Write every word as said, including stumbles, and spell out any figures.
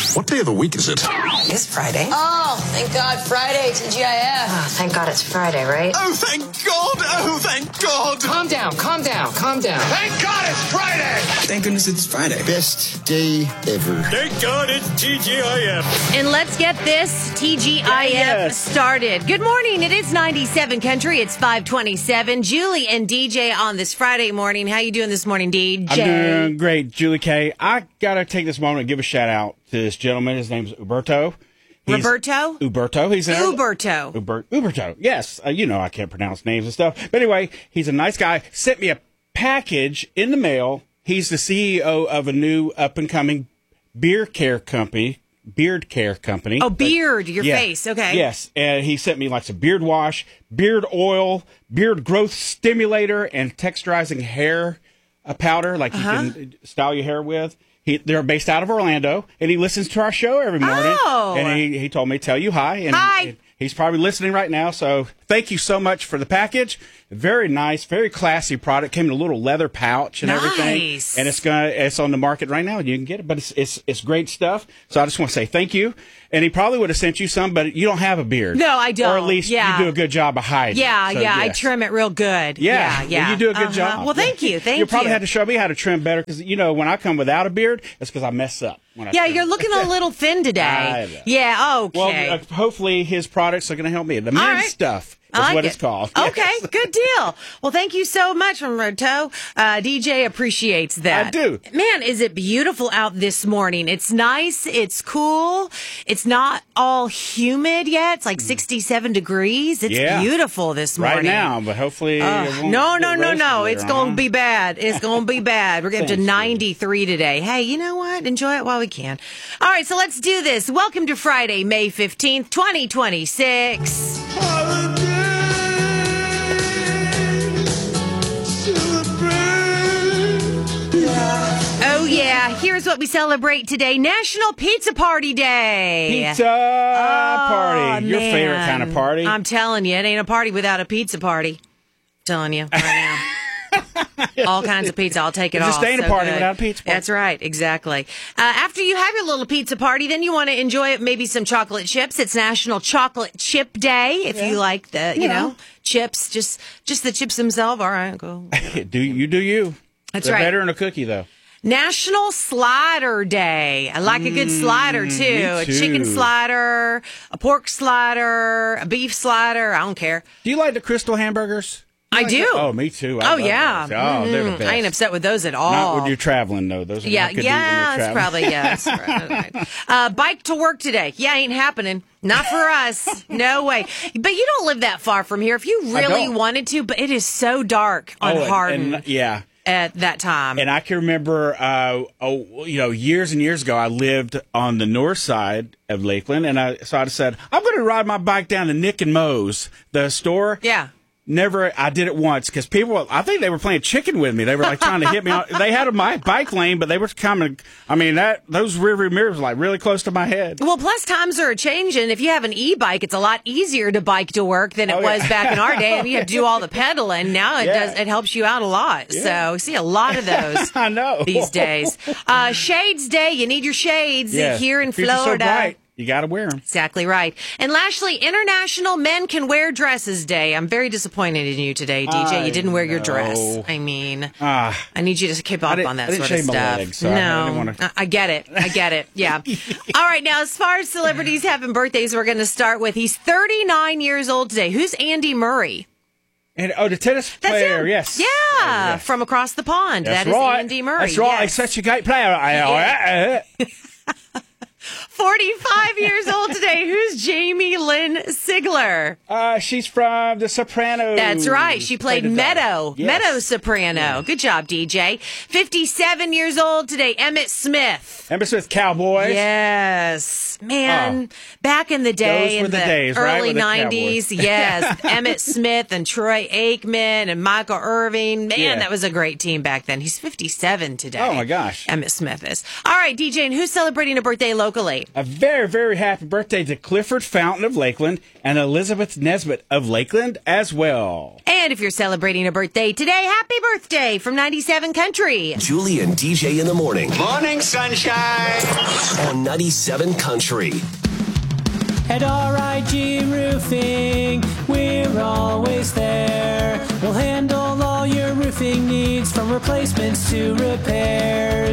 What day of the week is it? It's Friday. Oh, thank God, Friday, T G I F. Oh, thank God it's Friday, right? Oh, thank God! Oh, thank God! Calm down, calm down, calm down. Thank God it's Friday! Thank goodness it's Friday. Best day ever. Thank God it's T G I F. And let's get this T G I F yes. started. Good morning. It is ninety-seven Country. It's five twenty-seven. Julie and D J on this Friday morning. How you doing this morning, D J? I'm doing great, Julie K. I got to take this moment and give a shout out to this gentleman. His name's Uberto. He's, Roberto? Uberto. He's an Uberto. Uber, Uberto. Yes. Uh, you know I can't pronounce names and stuff. But anyway, he's a nice guy. Sent me a package in the mail. He's the C E O of a new up-and-coming beard care company. Beard care company. Oh, beard, your yeah, face. Okay. Yes. And he sent me like some beard wash, beard oil, beard growth stimulator, and texturizing hair uh, powder, like uh-huh. you can style your hair with. He, they're based out of Orlando, and he listens to our show every morning. Oh. And he, he told me to tell you hi. And, hi. and he's probably listening right now, so thank you so much for the package. Very nice, very classy product. Came in a little leather pouch and nice. everything. And it's gonna it's on the market right now, and you can get it. But it's it's it's great stuff. So I just want to say thank you. And he probably would have sent you some, but you don't have a beard. No, I don't. Or at least yeah. you do a good job of hiding. Yeah, it. So, yeah, yes. I trim it real good. Yeah, yeah, yeah. Well, you do a good uh-huh. job. Well, thank you, thank you. You probably had to show me how to trim better because you know when I come without a beard, it's because I mess up. When I yeah, trim. you're looking a little thin today. Yeah, okay. Well, uh, hopefully his products are going to help me. The men's right. stuff. I That's like what it. it's called. Okay, Yes. good deal. Well, thank you so much, Roberto. Uh, D J appreciates that. I do. Man, is it beautiful out this morning. It's nice. It's cool. It's not all humid yet. It's like sixty-seven degrees. It's Yeah. beautiful this morning. Right now, but hopefully Uh, it won't no, get no, no, roasted no. later It's going to on. be bad. It's going to be bad. We're going to Thanks, ninety-three today. Hey, you know what? Enjoy it while we can. All right, so let's do this. Welcome to Friday, May fifteenth, twenty twenty-six. Oh, yeah. Here's what we celebrate today. National Pizza Party Day. Pizza Oh, party. Your man. favorite kind of party. I'm telling you, it ain't a party without a pizza party. I'm telling you right now. All kinds of pizza. I'll take it It all. just ain't a So party good. without a pizza party. That's right. Exactly. Uh, after you have your little pizza party, then you want to enjoy maybe some chocolate chips. It's National Chocolate Chip Day. If you like the, you Yeah. know, chips, just just the chips themselves. All right, go. do you do you? That's They're right. better than a cookie though. National Slider Day. I like a good slider, too. me A too. chicken slider, a pork slider, a beef slider. I don't care. Do you like the Crystal hamburgers? I do. Oh, me too. I Oh, love yeah. those. Oh, they're the Mm, best. I ain't upset with those at all. Not when you're traveling though. Those are Yeah, not good yeah, when you're that's traveling. probably, yeah. That's right. Uh, bike to work today. Yeah, ain't happening. Not for us. No way. But you don't live that far from here. If you really don't. wanted to, but it is so dark on Oh, and- Hardin and- yeah. at that time. And I can remember, uh, oh, you know, years and years ago, I lived on the north side of Lakeland, and I so I said, I'm going to ride my bike down to Nick and Moe's, the store. Yeah. Never, I did it once because people, I think they were playing chicken with me. They were like trying to hit me. On, they had my bike lane, but they were coming. I mean, that those rearview mirrors were like really close to my head. Well, plus times are changing. If you have an e-bike, it's a lot easier to bike to work than it Oh, yeah. was back in our day. I mean, you have to do all the pedaling. Now it Yeah. does. It helps you out a lot. Yeah. So we see a lot of those. I know. These days. Uh, Shades Day. You need your shades Yes. here in Future's Florida. So bright, you got to wear them. Exactly right. And lastly, International Men Can Wear Dresses Day. I'm very disappointed in you today, D J. I you didn't wear your know. dress. I mean, Ah. I need you to keep up didn't- on that I didn't sort of shave my stuff. legs, so I no, didn't wanna- I- I get it. I get it. Yeah. All right. Now, as far as celebrities having birthdays, we're going to start with. He's thirty-nine years old today. Who's Andy Murray? And oh, the tennis That's player, him. yes. Yeah, Oh, yes. from across the pond. That's that is right. Andy Murray. That's right. Yes. He's such a great player. I- forty-five years old today. Who's Jamie Lynn Sigler? Uh, she's from The Sopranos. That's right. She played the daughter. Meadow, Yes. Meadow Soprano. Good job, D J. fifty-seven years old today, Emmett Smith. Emmett Smith, Cowboys. Yes. Man, back in the day, Those were in the the, days, right, early with the nineties, Cowboys. yes. Emmett Smith and Troy Aikman and Michael Irving. Man, Yeah. that was a great team back then. He's fifty-seven today. Oh, my gosh. Emmett Smith is. All right, D J, and who's celebrating a birthday locally? A very, very happy birthday to Clifford Fountain of Lakeland and Elizabeth Nesbitt of Lakeland as well. And if you're celebrating a birthday today, happy birthday from ninety-seven Country. Julie and D J in the morning. Morning, sunshine. On ninety-seven Country. At R I G Roofing, we're always there. We'll handle all your roofing needs, from replacements to repair.